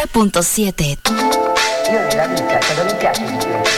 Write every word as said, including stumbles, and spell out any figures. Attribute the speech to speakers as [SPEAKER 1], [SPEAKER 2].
[SPEAKER 1] punto siete.
[SPEAKER 2] Io nella vita, cosa mi piace di più?